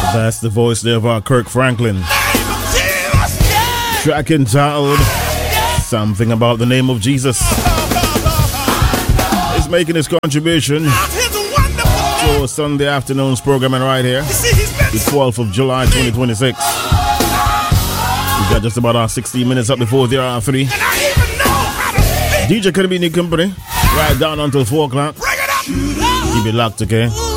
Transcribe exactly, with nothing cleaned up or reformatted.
That's the voice there of our Kirk Franklin. Track entitled Something About the Name of Jesus. He's making his contribution to a Sunday afternoon's programming right here, the twelfth of July twenty twenty-six. We've got just about our sixteen minutes up before the hour three. D J Kenny B in your company, right down until four o'clock. Keep it locked, okay?